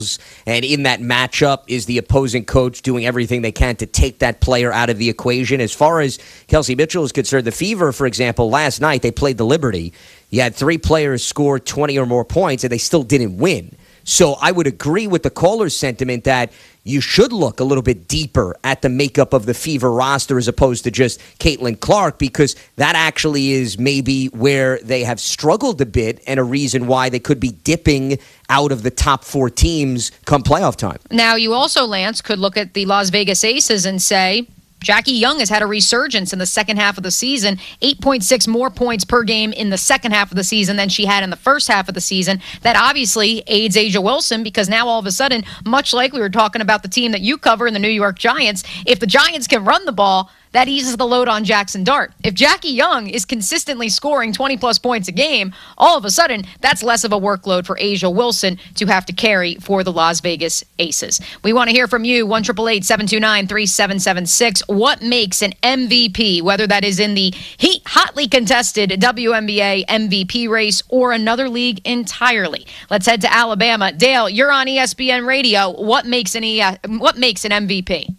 And in that matchup, is the opposing coach doing everything they can to take that player out of the equation? As far as Kelsey Mitchell is concerned, the Fever, for example, last night they played the Liberty. You had 3 players score 20 or more points, and they still didn't win. So I would agree with the caller's sentiment that you should look a little bit deeper at the makeup of the Fever roster as opposed to just Caitlin Clark, because that actually is maybe where they have struggled a bit and a reason why they could be dipping out of the top 4 teams come playoff time. Now, you also, Lance, could look at the Las Vegas Aces and say, Jackie Young has had a resurgence in the second half of the season, 8.6 more points per game in the second half of the season than she had in the first half of the season. That obviously aids A'ja Wilson, because now all of a sudden, much like we were talking about the team that you cover in the New York Giants, if the Giants can run the ball, that eases the load on Jackson Dart. If Jackie Young is consistently scoring 20-plus points a game, all of a sudden, that's less of a workload for A'ja Wilson to have to carry for the Las Vegas Aces. We want to hear from you, 1-888-729-3776. What makes an MVP, whether that is in the hotly contested WNBA MVP race or another league entirely? Let's head to Alabama. Dale, you're on ESPN Radio. What makes an MVP?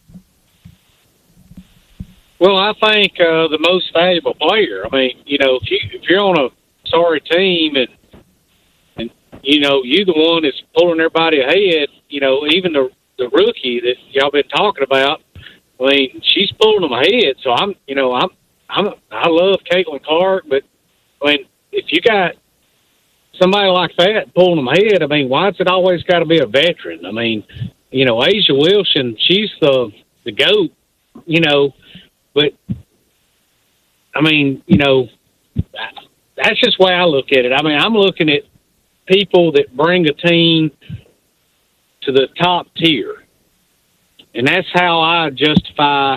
Well, I think the most valuable player. I mean, if you're on a sorry team and you're the one that's pulling everybody ahead, even the rookie that y'all been talking about, I mean, she's pulling them ahead. So I love Caitlin Clark, but I mean, if you got somebody like that pulling them ahead, I mean, why's it always got to be a veteran? I mean, A'ja Wilson, she's the GOAT, But, I mean, that's just the way I look at it. I mean, I'm looking at people that bring a team to the top tier. And that's how I justify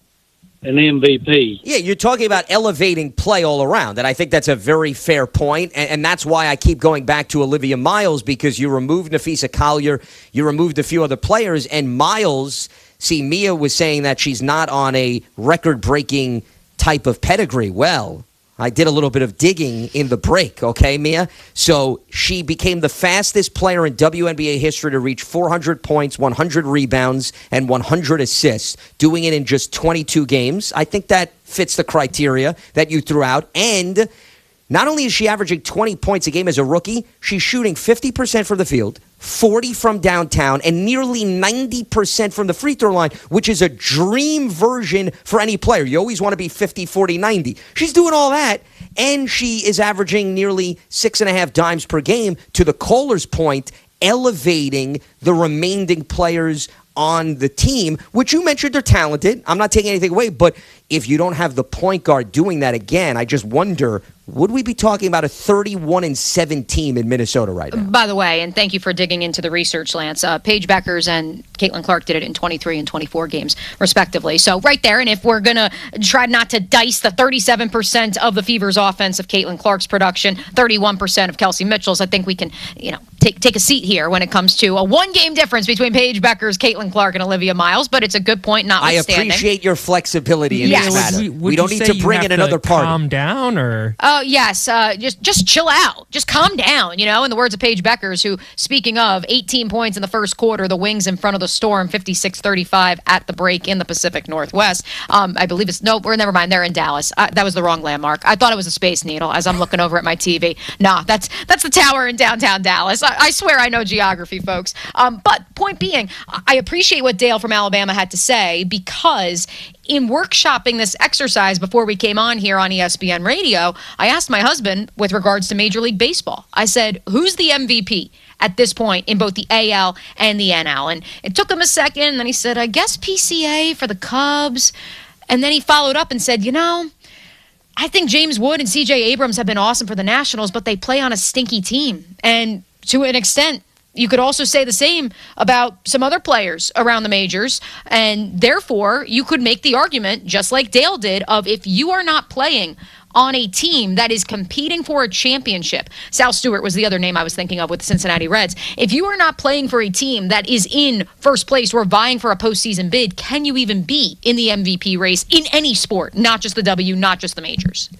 an MVP. Yeah, you're talking about elevating play all around, and I think that's a very fair point, and that's why I keep going back to Olivia Miles, because you removed Napheesa Collier, you removed a few other players, and Miles... See, Mia was saying that she's not on a record-breaking type of pedigree. Well, I did a little bit of digging in the break, okay, Mia? So she became the fastest player in WNBA history to reach 400 points, 100 rebounds, and 100 assists, doing it in just 22 games. I think that fits the criteria that you threw out. And not only is she averaging 20 points a game as a rookie, she's shooting 50% from the field, 40 from downtown, and nearly 90% from the free throw line, which is a dream version for any player. You always want to be 50, 40, 90. She's doing all that, and she is averaging nearly 6.5 dimes per game, to the caller's point, elevating the remaining players on the team, which you mentioned they're talented. I'm not taking anything away, but if you don't have the point guard doing that again, I just wonder, would we be talking about a 31-7 team in Minnesota right now? By the way, and thank you for digging into the research, Lance, Paige Beckers and Caitlin Clark did it in 23 and 24 games, respectively. So right there, and if we're going to try not to dice the 37% of the Fever's offense of Caitlin Clark's production, 31% of Kelsey Mitchell's, I think we can, take a seat here when it comes to a one-game difference between Paige Beckers, Caitlin Clark, and Olivia Miles, but it's a good point notwithstanding. I appreciate your flexibility in this matter. We don't need to bring in another party. Calm down, or... Yes, just chill out. Just calm down, in the words of Paige Beckers, who, speaking of, 18 points in the first quarter, the Wings in front of the Storm, 56-35 at the break in the Pacific Northwest. I believe never mind, they're in Dallas. That was the wrong landmark. I thought it was a Space Needle as I'm looking over at my TV. Nah, that's the tower in downtown Dallas. I swear I know geography, folks. But point being, I appreciate what Dale from Alabama had to say, because in workshopping this exercise before we came on here on ESPN Radio, I asked my husband with regards to Major League Baseball. I said, who's the MVP at this point in both the AL and the NL? And it took him a second, and then he said, I guess PCA for the Cubs. And then he followed up and said, I think James Wood and C.J. Abrams have been awesome for the Nationals, but they play on a stinky team. And to an extent, you could also say the same about some other players around the majors, and therefore you could make the argument, just like Dale did, of if you are not playing on a team that is competing for a championship. Sal Stewart was the other name I was thinking of with the Cincinnati Reds. If you are not playing for a team that is in first place or vying for a postseason bid, can you even be in the MVP race in any sport, not just the W, not just the majors?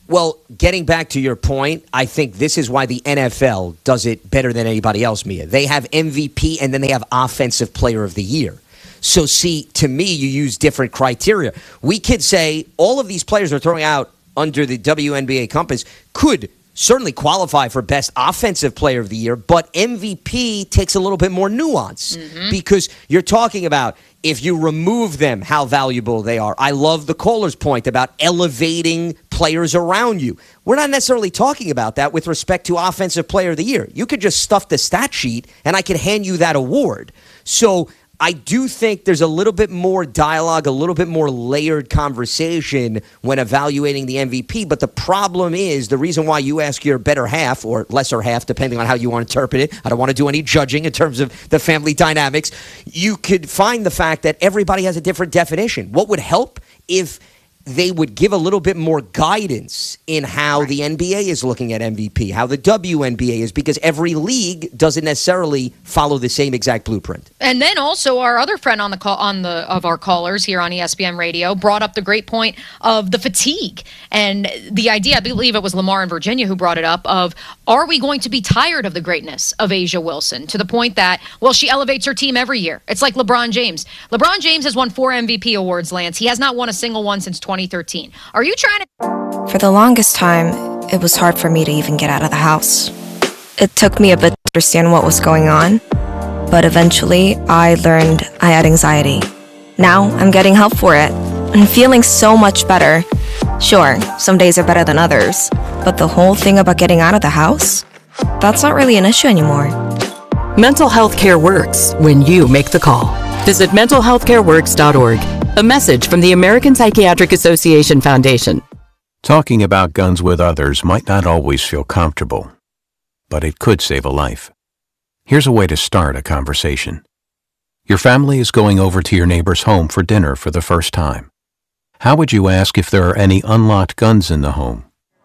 Well, getting back to your point, I think this is why the NFL does it better than anybody else, Mia. They have MVP and then they have Offensive Player of the Year. So, see, to me, you use different criteria. We could say all of these players are throwing out under the WNBA compass could certainly qualify for Best Offensive Player of the Year, but MVP takes a little bit more nuance because you're talking about if you remove them, how valuable they are. I love the caller's point about elevating players around you. We're not necessarily talking about that with respect to Offensive Player of the Year. You could just stuff the stat sheet and I could hand you that award. So I do think there's a little bit more dialogue, a little bit more layered conversation when evaluating the MVP. But the problem is the reason why you ask your better half or lesser half, depending on how you want to interpret it. I don't want to do any judging in terms of the family dynamics. You could find the fact that everybody has a different definition. What would help if they would give a little bit more guidance in how the NBA is looking at MVP, how the WNBA is, because every league doesn't necessarily follow the same exact blueprint. And then also our other friend on the call of our callers here on ESPN Radio brought up the great point of the fatigue and the idea. I believe it was Lamar in Virginia who brought it up of, are we going to be tired of the greatness of A'ja Wilson to the point that, well, she elevates her team every year. It's like LeBron James. LeBron James has won 4 MVP awards, Lance. He has not won a single one since 2013. Are you trying to... For the longest time, it was hard for me to even get out of the house. It took me a bit to understand what was going on, but eventually I learned I had anxiety. Now I'm getting help for it and feeling so much better. Sure, some days are better than others, but the whole thing about getting out of the house, that's not really an issue anymore. Mental health care works when you make the call. Visit mentalhealthcareworks.org. A message from the American Psychiatric Association Foundation. Talking about guns with others might not always feel comfortable, but it could save a life. Here's a way to start a conversation. Your family is going over to your neighbor's home for dinner for the first time. How would you ask if there are any unlocked guns in the home?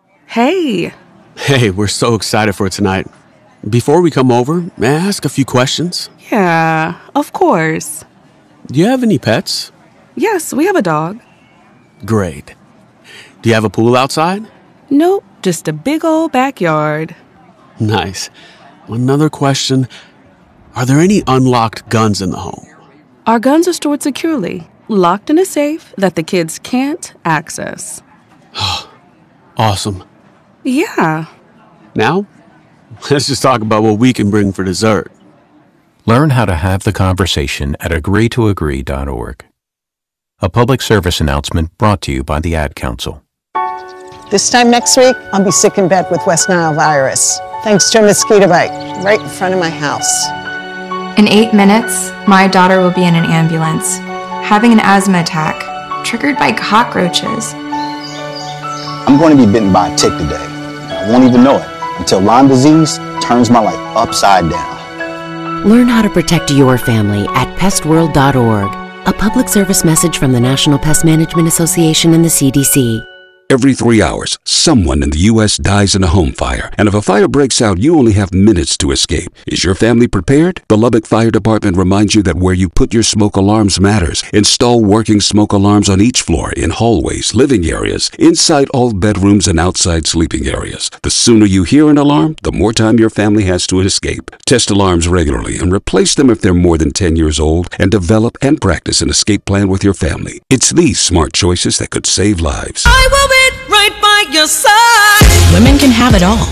Hey, we're so excited for tonight. Before we come over, may I ask a few questions? Yeah, of course. Do you have any pets? Yes, we have a dog. Great. Do you have a pool outside? Nope, just a big old backyard. Nice. Another question. Are there any unlocked guns in the home? Our guns are stored securely, locked in a safe that the kids can't access. Awesome. Yeah. Now, let's just talk about what we can bring for dessert. Learn how to have the conversation at agreetoagree.org. A public service announcement brought to you by the Ad Council. This time next week, I'll be sick in bed with West Nile virus, thanks to a mosquito bite right in front of my house. In 8 minutes, my daughter will be in an ambulance, having an asthma attack, triggered by cockroaches. I'm going to be bitten by a tick today. I won't even know it until Lyme disease turns my life upside down. Learn how to protect your family at pestworld.org. A public service message from the National Pest Management Association and the CDC. Every 3 hours, someone in the U.S. dies in a home fire. And if a fire breaks out, you only have minutes to escape. Is your family prepared? The Lubbock Fire Department reminds you that where you put your smoke alarms matters. Install working smoke alarms on each floor, in hallways, living areas, inside all bedrooms and outside sleeping areas. The sooner you hear an alarm, the more time your family has to escape. Test alarms regularly and replace them if they're more than 10 years old, and develop and practice an escape plan with your family. It's these smart choices that could save lives. I will be right by your side. Women can have it all,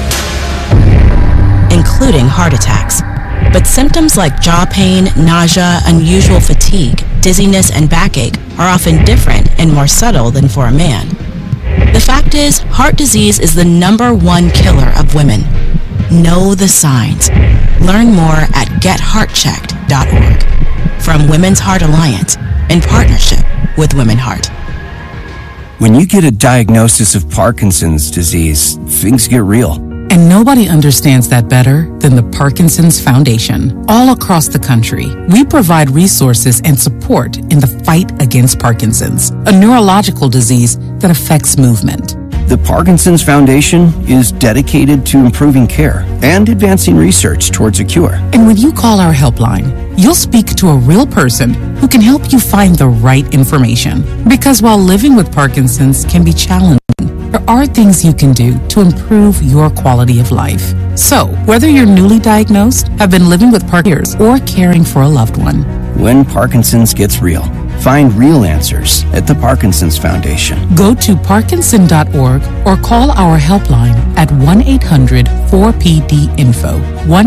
including heart attacks. But symptoms like jaw pain, nausea, unusual fatigue, dizziness, and backache are often different and more subtle than for a man. The fact is, heart disease is the #1 killer of women. Know the signs. Learn more at getheartchecked.org. From Women's Heart Alliance, in partnership with Women Heart. When you get a diagnosis of Parkinson's disease, things get real. And nobody understands that better than the Parkinson's Foundation. All across the country, we provide resources and support in the fight against Parkinson's, a neurological disease that affects movement. The Parkinson's Foundation is dedicated to improving care and advancing research towards a cure. And when you call our helpline, you'll speak to a real person who can help you find the right information. Because while living with Parkinson's can be challenging, There are things you can do to improve your quality of life. So, whether you're newly diagnosed, have been living with Parkinson's, or caring for a loved one, When Parkinson's gets real, find real answers at the Parkinson's Foundation. go to parkinson.org or call our helpline at 1-800-4PD-INFO,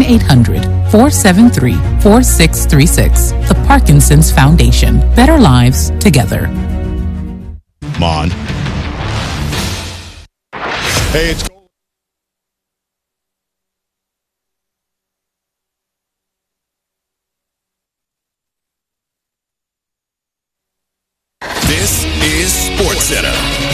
1-800-473-4636. The Parkinson's Foundation. Better lives together. Mon. Hey, it's This is SportsCenter.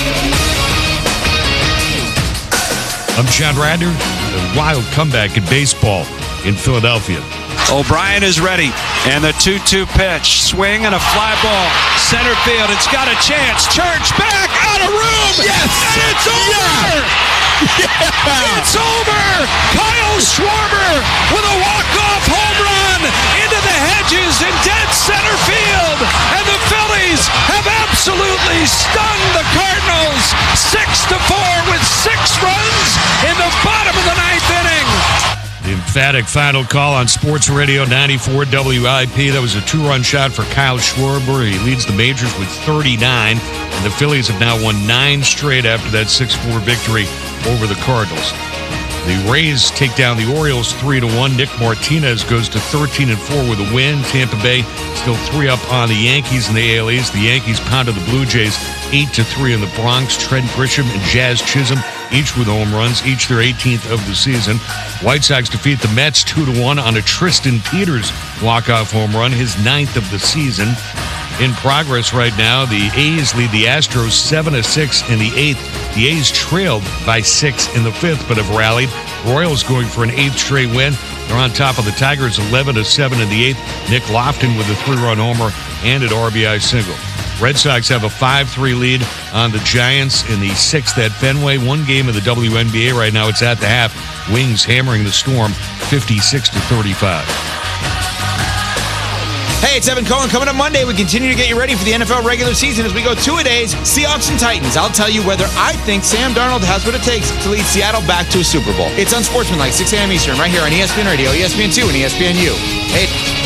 I'm John Radner. A wild comeback in baseball in Philadelphia. O'Brien is ready, and the 2-2 pitch. Swing and a fly ball. Center field, it's got a chance. Church back, out of room! Yes! And it's over! Yeah! It's over! Kyle Schwarber with a walk-off home run into the hedges in dead center field! And the Phillies have absolutely stung the Cardinals 6-4 with 6 runs in the bottom of the 9th inning! The emphatic final call on Sports Radio 94 WIP. That was a 2-run shot for Kyle Schwarber. He leads the majors with 39, and the Phillies have now won 9 straight after that 6-4 victory over the Cardinals. The Rays take down the Orioles 3-1. Nick Martinez goes to 13-4 with a win. Tampa Bay still 3 up on the Yankees in the AL East. The Yankees pounded the Blue Jays 8-3 in the Bronx. Trent Grisham and Jazz Chisholm each with home runs, each their 18th of the season. White Sox defeat the Mets 2-1 on a Tristan Peters walk-off home run, his 9th of the season. In progress right now, the A's lead the Astros 7-6 in the 8th. The A's trailed by 6 in the 5th, but have rallied. Royals going for an 8th straight win. They're on top of the Tigers 11-7 in the 8th. Nick Lofton with a 3-run homer and an RBI single. Red Sox have a 5-3 lead on the Giants in the 6th at Fenway. 1 game of the WNBA right now. It's at the half. Wings hammering the Storm 56-35. Hey, it's Evan Cohen. Coming up Monday, we continue to get you ready for the NFL regular season as we go 2-a-days, Seahawks and Titans. I'll tell you whether I think Sam Darnold has what it takes to lead Seattle back to a Super Bowl. It's Unsportsmanlike, 6 a.m. Eastern, right here on ESPN Radio, ESPN2, and ESPNU. Hey.